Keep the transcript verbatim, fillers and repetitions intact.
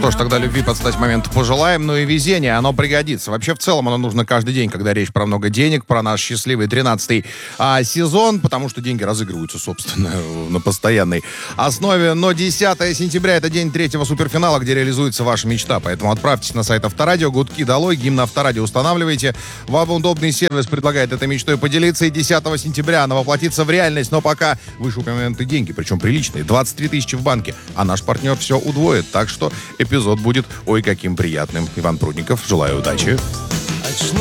что ж, тогда любви подстать моменту пожелаем, ну и везение, оно пригодится. Вообще, в целом, оно нужно каждый день, когда речь про много денег, про наш счастливый тринадцатый а, сезон, потому что деньги разыгрываются, собственно, на постоянной основе. Но десятое сентября — это день третьего суперфинала, где реализуется ваша мечта. Поэтому отправьтесь на сайт Авторадио, гудки долой, гимн Авторадио устанавливайте. Вам удобный сервис предлагает этой мечтой поделиться, и десятого сентября она воплотится в реальность. Но пока вышеупомянутые деньги, причем приличные, двадцать три тысячи в банке, а наш партнер все удвоит. Так что эпизод будет ой каким приятным. Иван Прудников, желаю удачи. Очнулся